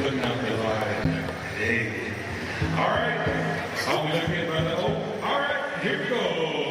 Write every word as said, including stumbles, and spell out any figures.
putting out the line. Hey. All right. I'll be looking at brother. Oh, all right. Here we go.